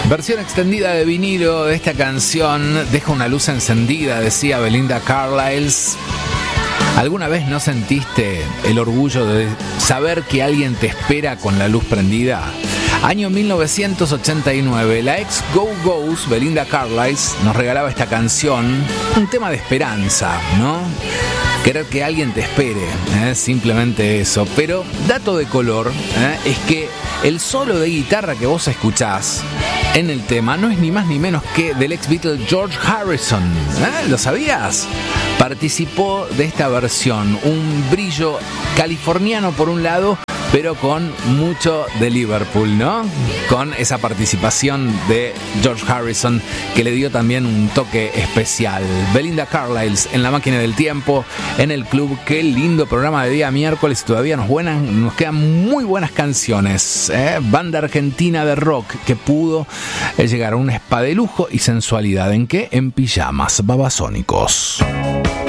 Versión extendida de vinilo de esta canción. Deja una luz encendida, decía Belinda Carlisle. ¿Alguna vez no sentiste el orgullo de saber que alguien te espera con la luz prendida? Año 1989, la ex Go-Go's Belinda Carlisle nos regalaba esta canción, un tema de esperanza, ¿no? Querer que alguien te espere, simplemente eso. Pero dato de color, es que el solo de guitarra que vos escuchás en el tema no es ni más ni menos que del ex Beatle George Harrison. ¿Lo sabías? Participó de esta versión, un brillo californiano por un lado, pero con mucho de Liverpool, ¿no? Con esa participación de George Harrison que le dio también un toque especial. Belinda Carlisle en La Máquina del Tiempo, en el club. Qué lindo programa de día miércoles. Todavía nos quedan muy buenas canciones. Banda argentina de rock que pudo llegar a un spa de lujo y sensualidad. ¿En qué? En Pijamas Babasónicos.